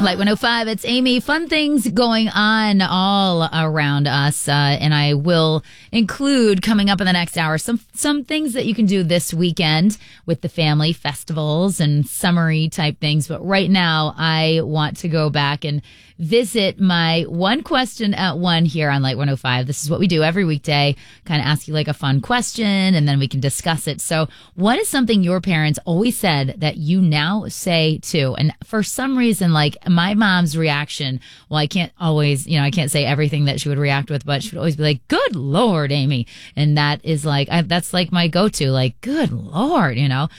Light 105, it's Amy. Fun things going on all around us, and I will include coming up in the next hour some things that you can do this weekend with the family, festivals and summery type things. But right now, I want to go back and visit my one question at one here on Light 105. This is what we do every weekday, kind of ask you like a fun question, and then we can discuss it. So what is something your parents always said that you now say too? And for some reason, like my mom's reaction, well, I can't always, I can't say everything that she would react with, but she would always be like, good Lord, Amy. And that is like, that's like my go-to, like, good Lord,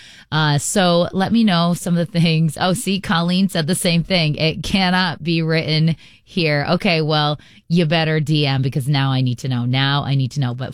So let me know some of the things. Oh, see, Colleen said the same thing. It cannot be written here. Okay, well, you better DM because now I need to know. But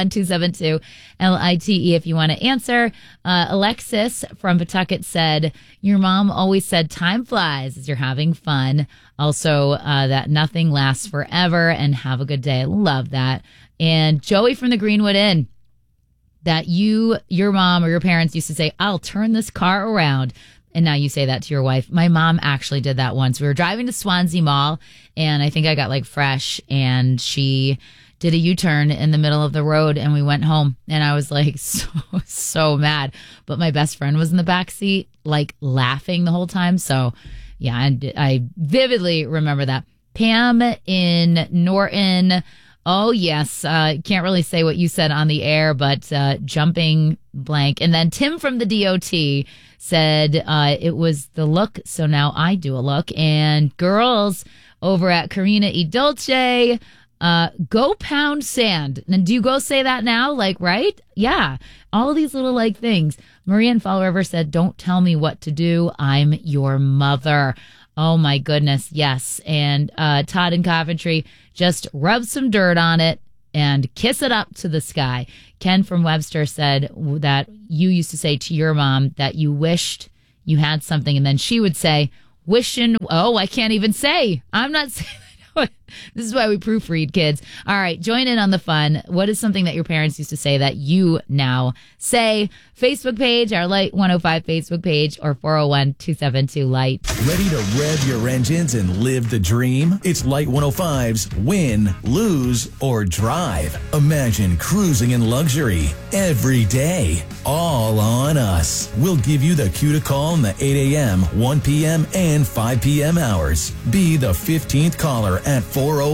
401-272-LITE if you want to answer. Alexis from Pawtucket said, your mom always said time flies as you're having fun. Also, that nothing lasts forever and have a good day. I love that. And Joey from the Greenwood Inn, that your mom or your parents used to say, I'll turn this car around. And now you say that to your wife. My mom actually did that once. We were driving to Swansea Mall, and I think I got like fresh, and she did a U-turn in the middle of the road, and we went home. And I was like so mad. But my best friend was in the back seat, like laughing the whole time. So yeah, I vividly remember that. Pam in Norton. Oh, yes. Can't really say what you said on the air, but jumping blank. And then Tim from the DOT said it was the look, so now I do a look. And girls over at Karina E. Dolce, go pound sand. And do you go say that now? Like, right? Yeah. All these little like things. Maria in Fall River said, don't tell me what to do. I'm your mother. Oh, my goodness. Yes. And Todd in Coventry, just rub some dirt on it and kiss it up to the sky. Ken from Webster said that you used to say to your mom that you wished you had something. And then she would say, wishing. Oh, I can't even say. I'm not saying. This is why we proofread, kids. All right, join in on the fun. What is something that your parents used to say that you now say? Facebook page, our Light 105 Facebook page, or 401-272-LIGHT. Ready to rev your engines and live the dream? It's Light 105's Win, Lose, or Drive. Imagine cruising in luxury every day. All on us. We'll give you the cue to call in the 8 a.m., 1 p.m., and 5 p.m. hours. Be the 15th caller at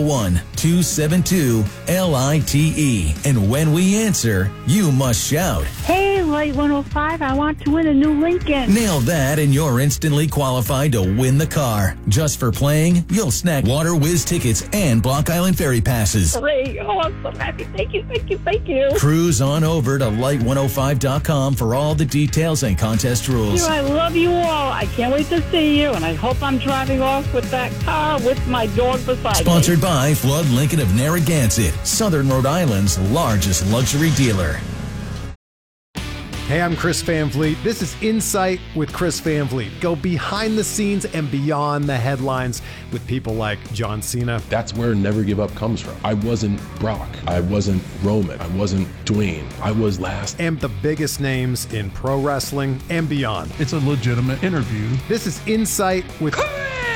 401-272-LITE. And when we answer, you must shout, Hey, Light 105, I want to win a new Lincoln. Nail that and you're instantly qualified to win the car. Just for playing, you'll snag Water Whiz tickets and Block Island Ferry passes. Great. Oh, I'm so happy. Thank you. Cruise on over to light105.com for all the details and contest rules. I love you all. I can't wait to see you, and I hope I'm driving off with that car with my dog beside me. Sponsored by Flood Lincoln of Narragansett, Southern Rhode Island's largest luxury dealer. Hey, I'm Chris Van Vliet. This is Insight with Chris Van Vliet. Go behind the scenes and beyond the headlines with people like John Cena. That's where Never Give Up comes from. I wasn't Brock. I wasn't Roman. I wasn't Dwayne. I was last. And the biggest names in pro wrestling and beyond. It's a legitimate interview. This is Insight with Chris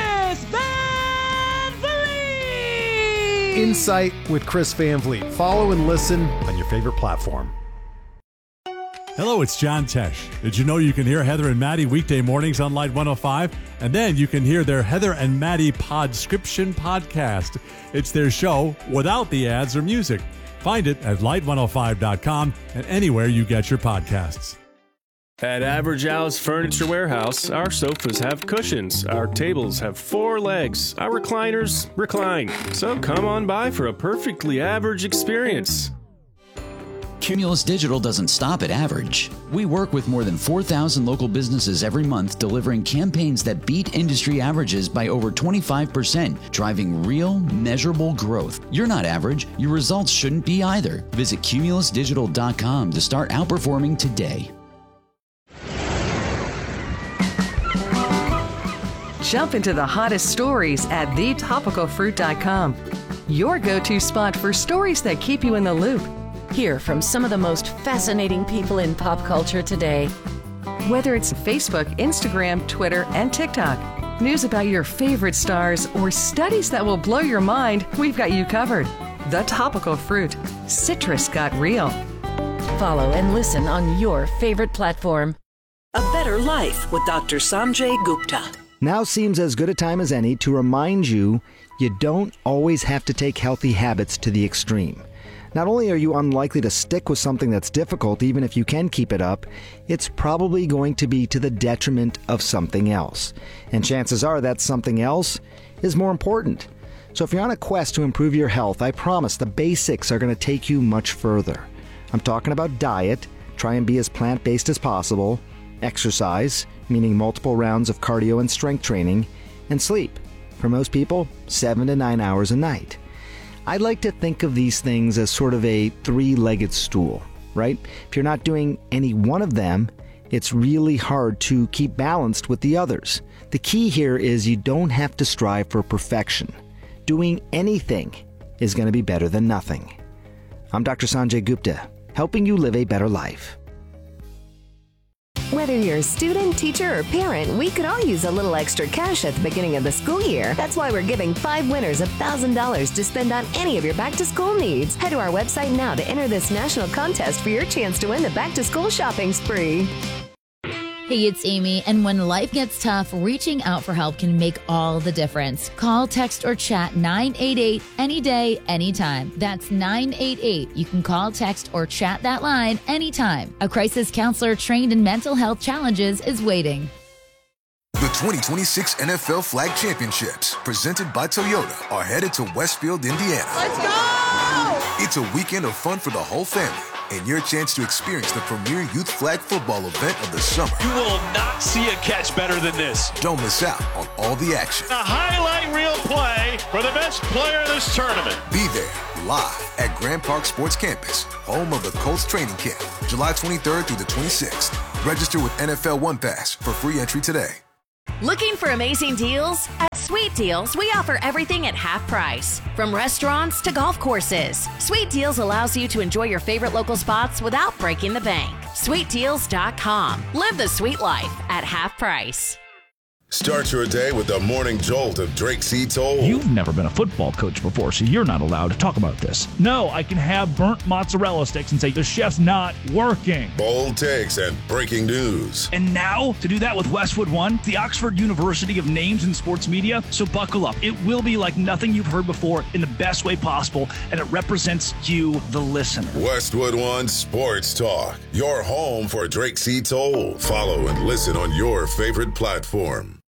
Van Vliet. Insight with Chris Van Vliet. Follow and listen on your favorite platform. Hello, it's John Tesh. Did you know you can hear Heather and Maddie weekday mornings on Light 105? And then you can hear their Heather and Maddie Podscription podcast. It's their show without the ads or music. Find it at light105.com and anywhere you get your podcasts. At Average Al's Furniture Warehouse, our sofas have cushions, our tables have 4 legs, our recliners recline. So come on by for a perfectly average experience. Cumulus Digital doesn't stop at average. We work with more than 4,000 local businesses every month, delivering campaigns that beat industry averages by over 25%, driving real, measurable growth. You're not average. Your results shouldn't be either. Visit cumulusdigital.com to start outperforming today. Jump into the hottest stories at thetopicalfruit.com. Your go-to spot for stories that keep you in the loop. Hear from some of the most fascinating people in pop culture today. Whether it's Facebook, Instagram, Twitter, and TikTok, News about your favorite stars or studies that will blow your mind, we've got you covered. The Topical Fruit. Citrus got real. Follow and listen on your favorite platform. A Better Life with Dr. Sanjay Gupta. Now seems as good a time as any to remind you don't always have to take healthy habits to the extreme. Not only are you unlikely to stick with something that's difficult, even if you can keep it up, it's probably going to be to the detriment of something else. And chances are that something else is more important. So if you're on a quest to improve your health, I promise the basics are going to take you much further. I'm talking about diet, try and be as plant-based as possible, exercise, meaning multiple rounds of cardio and strength training, and sleep. For most people, 7 to 9 hours a night. I'd like to think of these things as sort of a three-legged stool, right? If you're not doing any one of them, it's really hard to keep balanced with the others. The key here is you don't have to strive for perfection. Doing anything is going to be better than nothing. I'm Dr. Sanjay Gupta, helping you live a better life. Whether you're a student, teacher, or parent, we could all use a little extra cash at the beginning of the school year. That's why we're giving 5 winners $1,000 to spend on any of your back-to-school needs. Head to our website now to enter this national contest for your chance to win the back-to-school shopping spree. Hey, it's Amy, and when life gets tough, reaching out for help can make all the difference. Call, text, or chat 988 any day, anytime. That's 988. You can call, text, or chat that line anytime. A crisis counselor trained in mental health challenges is waiting. The 2026 NFL Flag Championships, presented by Toyota, are headed to Westfield, Indiana. Let's go! It's a weekend of fun for the whole family, and your chance to experience the premier youth flag football event of the summer. You will not see a catch better than this. Don't miss out on all the action. A highlight reel play for the best player of this tournament. Be there live at Grand Park Sports Campus, home of the Colts training camp, July 23rd through the 26th. Register with NFL One Pass for free entry today. Looking for amazing deals? At Sweet Deals, we offer everything at half price. From restaurants to golf courses, Sweet Deals allows you to enjoy your favorite local spots without breaking the bank. SweetDeals.com. Live the sweet life at half price. Start your day with the morning jolt of Drake C. Toll. You've never been a football coach before, so you're not allowed to talk about this. No, I can have burnt mozzarella sticks and say the chef's not working. Bold takes and breaking news. And now, to do that with Westwood One, the Oxford University of Names in Sports Media. So buckle up. It will be like nothing you've heard before in the best way possible, and it represents you, the listener. Westwood One Sports Talk, your home for Drake C. Toll. Follow and listen on your favorite platform.